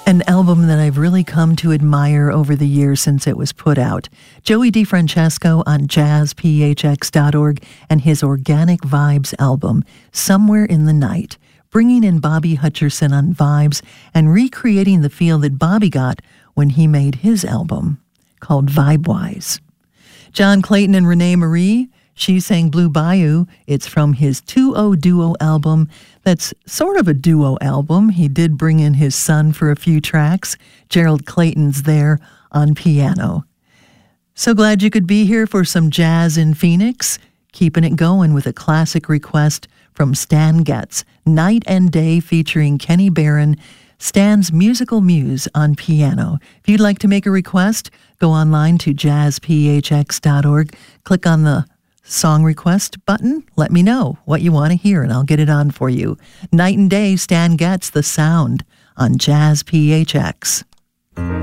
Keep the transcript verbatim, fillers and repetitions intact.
An album that I've really come to admire over the years since it was put out. Joey DeFrancesco on jazz p h x dot org and his Organic Vibes album, Somewhere in the Night, bringing in Bobby Hutcherson on vibes and recreating the feel that Bobby got when he made his album, called Vibewise. John Clayton and Renee Marie, she sang Blue Bayou. It's from his two oh Duo album. That's sort of a duo album. He did bring in his son for a few tracks. Gerald Clayton's there on piano. So glad you could be here for some jazz in Phoenix. Keeping it going with a classic request from Stan Getz, Night and Day featuring Kenny Barron, Stan's musical muse on piano. If you'd like to make a request, go online to jazz p h x dot org, click on the song request button. Let me know what you want to hear, and I'll get it on for you. Night and Day, Stan Getz, The Sound on Jazz P H X.